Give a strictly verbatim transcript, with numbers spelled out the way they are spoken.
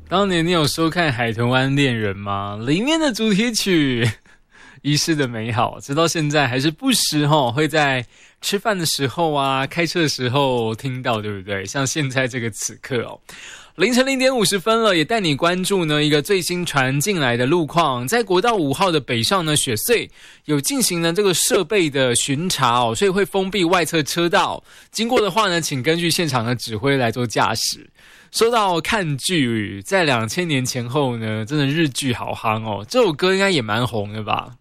当年你有收看《海豚湾恋人》吗？里面的主题曲《遗失的美好》，直到现在还是不时齁会在吃饭的时候啊、开车的时候听到，对不对？像现在这个此刻哦。凌晨零点五十分了，也带你关注呢一个最新传进来的路况，在国道五号的北上呢，雪隧有进行了这个设备的巡查哦，所以会封闭外侧车道。经过的话呢，请根据现场的指挥来做驾驶。说到看剧，在两千年前后呢，真的日剧好夯哦，这首歌应该也蛮红的吧？